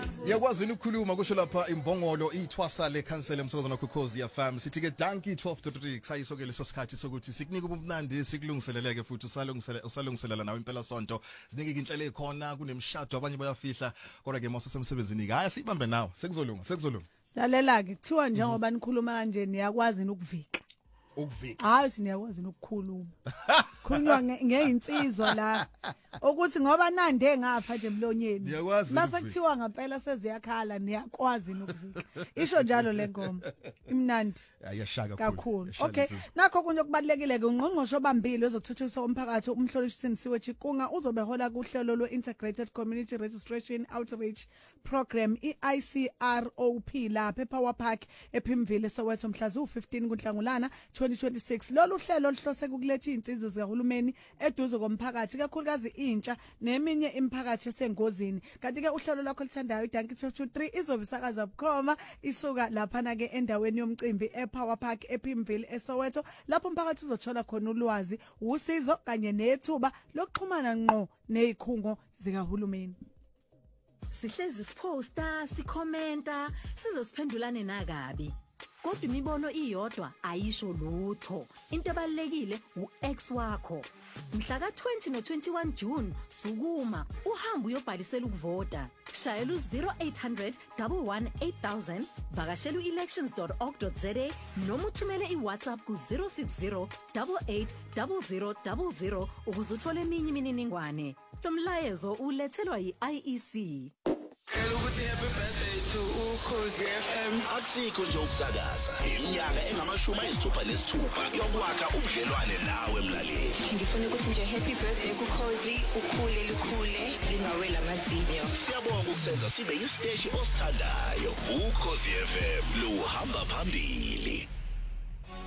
Yakwazi ukukhuluma kusho lapha imbongolo ithwasa lekhansela emsakazweni wakhozi FM sithi ke danki 12:33 kusayiso ke leso sikhathi sokuthi sikunika ubumnandi sikulungiseleleke futhi usalungiselela nawe impela sonto ziningi inhlelo ekhona kunemshado abanye bayafihla kodwa ke mase semsebenzini haya sibambe nawe sekuzolunga lalela ke kuthiwa njengoba nikhuluma kanje niyakwazi ukuvika hayi siniyakwazi ukukhuluma khulunywa ngeinsizwa la ukuthi ngoba nande ngapha nje emlonyeni mase kuthiwa ngempela seziyakhala niyakwazi ukuvika isho njalo lengoma imnandi ayashaka kakhulu okay nakho kunye kubalekile ke ungqongqosho obambile ezokuthuthukisa umphakathi umhlonishisi Siwe Chikunga uzobe hola kuhlelo lwe-Integrated Community Registration Outreach Program iICROP lapha ePower Park ePhimville Soweto mhla zu-15 kuNhlangulana 2026 lolu hlelo lihlose ukuletha izinsiza zikahulumeni eduze komphakathi kakhulukazi intsha neminye imiphakathi esengozini kanti ke uhlelo lakho lithandayo idanki 223 izobisakaza bukhoma isuka lapha na ke endaweni yomcimbi ePower Park ePhimville eSoweto lapho umphakathi uzothola khona ulwazi usizo kanye nethuba lokuxhumana ngqo nezikhungo zikahulumeni sihlezi siposta sikhomenta sizosiphendulane nakabi kodwa imibono iyodwa ayisho lutho into ebalekile uX wakho mhla ka20 no21 June sukuma uhamba uyobhalisela ukuvota shayela u0800 1188000 vakashela uelections.org.za noma uthumele iWhatsApp ku060 880000 ukuze uthole eminye imininingwane lo mlayezo ulethelwa yiIEC ukuthi happy birthday to Ukhozi FM asikho nje ukusakaza iminyaka engama-66 yokwakha ubudlelwane nawe mlaleli ngifuna ukuthi nje happy birthday kuKhozi ukhule lukhule lingawela amazinyo siyabonga ukusenza sibe isiteshi osithandayo Ukhozi FM luhamba phambili